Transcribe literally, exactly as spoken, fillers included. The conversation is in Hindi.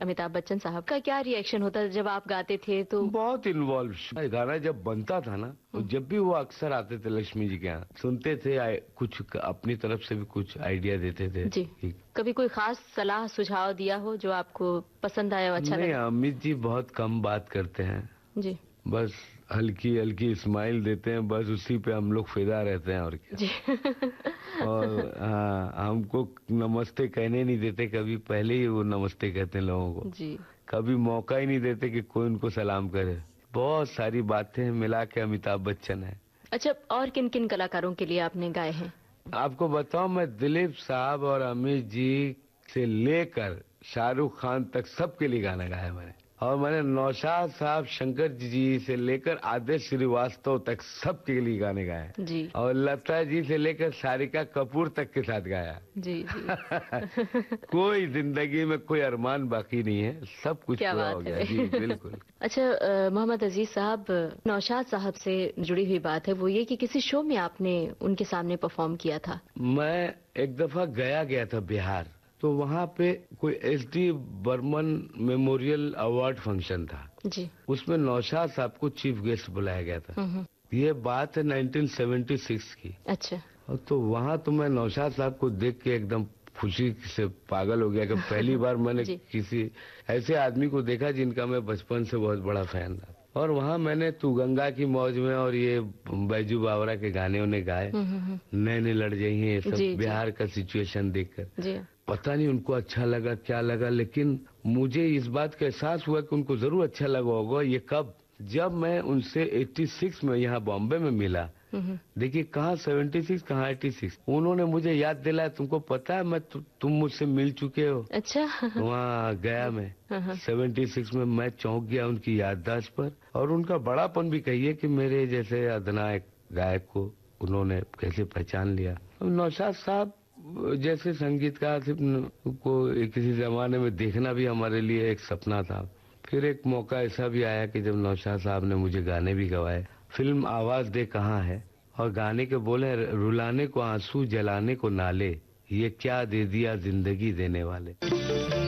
अमिताभ बच्चन साहब का क्या रिएक्शन होता जब आप गाते थे? तो बहुत इन्वॉल्व। गाना जब बनता था ना, तो जब भी वो अक्सर आते थे लक्ष्मी जी के यहाँ, सुनते थे, कुछ अपनी तरफ से भी कुछ आइडिया देते थे जी। कभी कोई खास सलाह सुझाव दिया हो जो आपको पसंद आया, अच्छा नहीं, लगा? अमित जी बहुत कम बात करते हैं जी। बस हल्की हल्की स्माइल देते हैं, बस उसी पे हम लोग फिदा रहते हैं, और क्या जी। और हाँ, हमको नमस्ते कहने नहीं देते कभी, पहले ही वो नमस्ते कहते हैं लोगों को जी। कभी मौका ही नहीं देते कि कोई उनको सलाम करे। बहुत सारी बातें मिला के अमिताभ बच्चन है। अच्छा, और किन किन कलाकारों के लिए आपने गाए हैं? आपको बताऊं, मैं दिलीप साहब और अमित जी से लेकर शाहरुख खान तक सबके लिए गाना गाया मैंने, और मैंने नौशाद साहब, शंकर जी से लेकर आदेश श्रीवास्तव तक सबके लिए गाने गाए जी। और लता जी से लेकर सारिका कपूर तक के साथ गाया। जी जी। कोई जिंदगी में कोई अरमान बाकी नहीं है, सब कुछ पूरा हो गया। जी बिल्कुल। अच्छा मोहम्मद अजीज साहब, नौशाद साहब से जुड़ी हुई बात है वो ये कि किसी शो में आपने उनके सामने परफॉर्म किया था? मैं एक दफा गया गया था बिहार, तो वहाँ पे कोई S D Burman memorial award function था जी। उसमें नौशाद साहब को चीफ गेस्ट बुलाया गया था। ये बात है नाइनटीन सेवेंटी सिक्स की। अच्छा। तो वहाँ तो मैं नौशाद साहब को देख के एकदम खुशी से पागल हो गया कि पहली बार मैंने किसी ऐसे आदमी को देखा जिनका मैं बचपन से बहुत बड़ा फैन था। और वहाँ मैंने तू गंगा की मौज में और ये बैजू बावरा के गाने उन्हें गाए, नैने लड़ जाइए, ये सब बिहार का सिचुएशन देखकर। पता नहीं उनको अच्छा लगा क्या लगा, लेकिन मुझे इस बात का एहसास हुआ कि उनको जरूर अच्छा लगा होगा। ये कब? जब मैं उनसे छियासी में यहाँ बॉम्बे में मिला। देखिए कहाँ छिहत्तर, कहाँ छियासी। उन्होंने मुझे याद दिलाया, तुमको पता है मैं तु, तुम मुझसे मिल चुके हो। अच्छा। वहाँ गया मैं छिहत्तर में, मैं चौंक गया उनकी याददाश्त पर, और उनका बड़ापन भी कहिए कि मेरे जैसे अदनायक गायक को उन्होंने कैसे पहचान लिया। नौशाद साहब जैसे संगीतकार को किसी जमाने में देखना भी हमारे लिए एक सपना था। फिर एक मौका ऐसा भी आया कि जब नौशाद साहब ने मुझे गाने भी गवाए। फिल्म आवाज दे कहाँ है, और गाने के बोले, रुलाने को आंसू जलाने को नाले, ये क्या दे दिया जिंदगी देने वाले।